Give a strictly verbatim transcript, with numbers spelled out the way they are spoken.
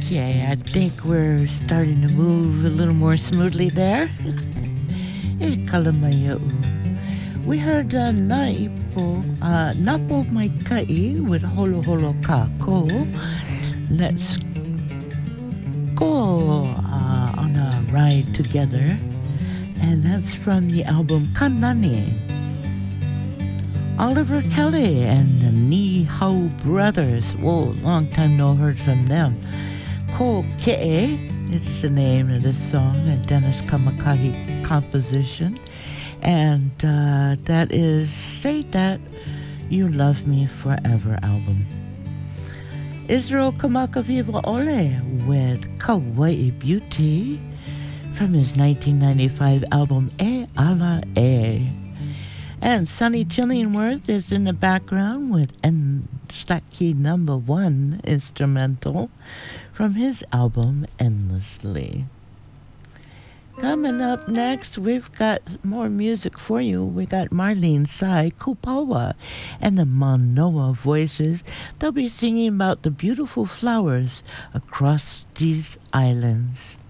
Okay, I think we're starting to move a little more smoothly there. Eh, kalamayo. We heard uh, Naipo, uh, Napo Mai Kai with Holo Holo Kako. Let's go uh, on a ride together. And that's from the album Kanani. Oliver Kelly and the Ni Hao Brothers. Whoa, long time no heard from them. Ko Ke'e, it's the name of this song, a Dennis Kamakahi composition. And uh, that is Say That You Love Me Forever album. Israel Kamakaviva Ole with Kawaii Beauty from his nineteen ninety-five album E Ala E. And Sonny Chillingworth is in the background with En Stacky Number One instrumental from his album Endlessly. Coming up next, we've got more music for you. We got Marlene Sai, Kupawa, and the Manoa Voices. They'll be singing about the beautiful flowers across these islands.